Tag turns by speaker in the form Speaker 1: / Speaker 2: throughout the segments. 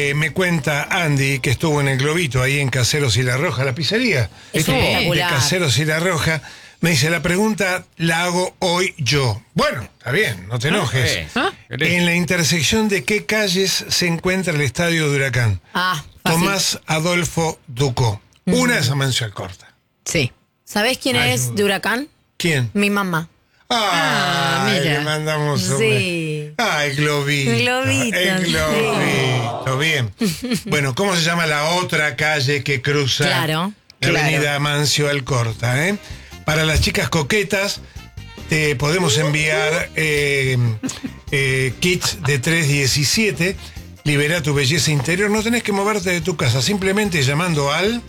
Speaker 1: Me cuenta Andy que estuvo en el Globito, ahí en Caseros y La Roja, la pizzería.
Speaker 2: Es
Speaker 1: De
Speaker 2: espectacular.
Speaker 1: Caseros y La Roja. Me dice, la pregunta la hago hoy yo. Bueno, está bien, no te enojes. En la intersección de qué calles se encuentra el estadio de Huracán.
Speaker 2: Fácil.
Speaker 1: Tomás Adolfo Ducó. Una es Amancio Alcorta.
Speaker 2: Sí. ¿Sabés quién es de Huracán?
Speaker 1: ¿Quién?
Speaker 2: Mi mamá.
Speaker 1: Ay,
Speaker 3: mira.
Speaker 1: le mandamos un...
Speaker 2: Sí.
Speaker 1: Ay, Globito.
Speaker 2: El Globito,
Speaker 1: El Globito. Bien. Bueno, ¿cómo se llama la otra calle que cruza
Speaker 2: Claro.
Speaker 1: la avenida Amancio Alcorta? Para las chicas coquetas, te podemos enviar kits de 317. Libera tu belleza interior. No tenés que moverte de tu casa, simplemente llamando al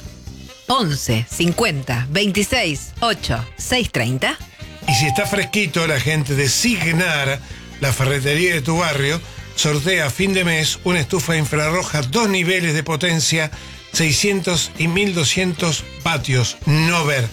Speaker 3: 11 50 26 8 630.
Speaker 1: Y si está fresquito, la gente de Signar, la ferretería de tu barrio, sortea a fin de mes una estufa infrarroja, 2 niveles de potencia, 600 y 1200 vatios. No ver.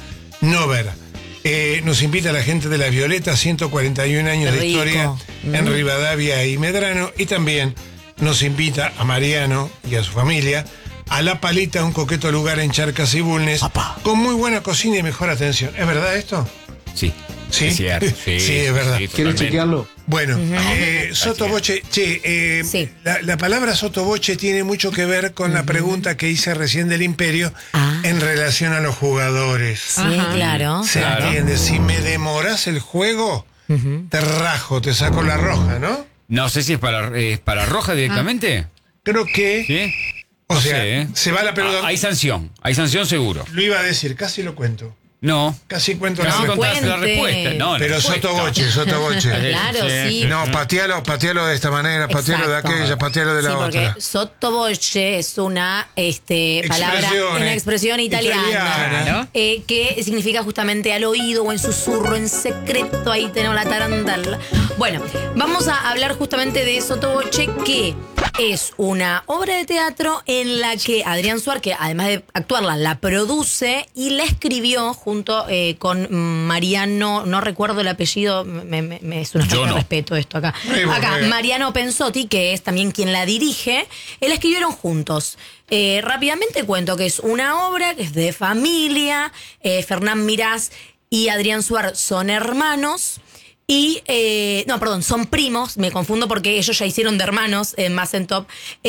Speaker 1: Nos invita la gente de La Violeta, 141 años
Speaker 2: Qué
Speaker 1: de
Speaker 2: rico.
Speaker 1: historia en Rivadavia y Medrano. Y también nos invita a Mariano y a su familia a La Palita, un coqueto lugar en Charcas y Bulnes, con muy buena cocina y mejor atención. ¿Es verdad esto?
Speaker 4: Sí.
Speaker 1: ¿Sí?
Speaker 4: Es cierto.
Speaker 1: Sí, es verdad.
Speaker 4: Sí,
Speaker 5: ¿Quieres
Speaker 4: totalmente.
Speaker 5: chequearlo?
Speaker 1: Bueno, sotoboche,
Speaker 2: Sí.
Speaker 1: la palabra sotoboche tiene mucho que ver con la pregunta que hice recién del Imperio en relación a los jugadores.
Speaker 2: Sí, claro.
Speaker 1: ¿Se entiende? Si me demoras el juego, te rajo, te saco la roja, ¿no?
Speaker 4: No sé si es para roja directamente.
Speaker 1: Creo que,
Speaker 4: ¿Sí?
Speaker 1: o
Speaker 4: No
Speaker 1: sea,
Speaker 4: sé, ¿eh?
Speaker 1: se va la pelota.
Speaker 4: Hay sanción seguro.
Speaker 1: Lo iba a decir, casi lo cuento.
Speaker 4: No.
Speaker 1: Casi cuento
Speaker 4: Casi
Speaker 1: la respuesta.
Speaker 4: contaste la
Speaker 2: cuente.
Speaker 4: respuesta. No, la
Speaker 1: Pero
Speaker 4: respuesta.
Speaker 1: sotoboche.
Speaker 2: Claro, sí.
Speaker 1: No, patealo de esta manera, patealo de
Speaker 2: Exacto.
Speaker 1: aquella, patealo de la
Speaker 2: Sí,
Speaker 1: otra.
Speaker 2: porque sottovoce es una palabra, una expresión italiana,
Speaker 1: Italiana.
Speaker 2: que significa justamente al oído o en susurro, en secreto. Ahí tenemos la tarantala. Bueno, vamos a hablar justamente de sottovoce, que es una obra de teatro en la que Adrián Suar, que además de actuarla, la produce y la escribió junto con Mariano, no recuerdo el apellido, es una falta de respeto esto acá. Acá, Mariano Pensotti, que es también quien la dirige, la escribieron juntos. Rápidamente cuento que es una obra que es de familia. Fernán Mirás y Adrián Suar son hermanos. Y, son primos, me confundo porque ellos ya hicieron de hermanos en Top.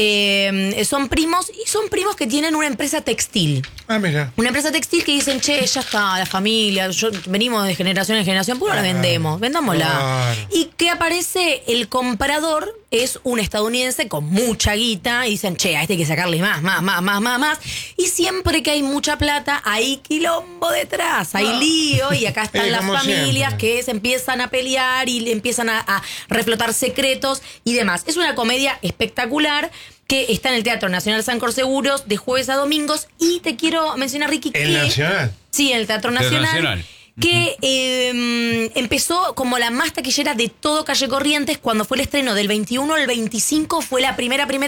Speaker 2: Son primos y son primos que tienen una empresa textil.
Speaker 1: Mira.
Speaker 2: Una empresa textil que dicen, che, ya está, la familia, venimos de generación en generación, ¿por qué no la vendemos? Vendámosla.
Speaker 1: Claro.
Speaker 2: Y que aparece el comprador, es un estadounidense con mucha guita, y dicen, che, a este hay que sacarle más. Y siempre que hay mucha plata, hay quilombo detrás, hay lío, y acá están las
Speaker 1: como
Speaker 2: familias
Speaker 1: siempre.
Speaker 2: que se empiezan a pelear y le empiezan a reflotar secretos y demás. Es una comedia espectacular que está en el Teatro Nacional Sancor Seguros de jueves a domingos. Y te quiero mencionar, Ricky,
Speaker 1: ¿El
Speaker 2: que...
Speaker 1: Nacional?
Speaker 2: Sí, en el Teatro Nacional. Que empezó como la más taquillera de todo Calle Corrientes. Cuando fue el estreno del 21 al 25 fue la primera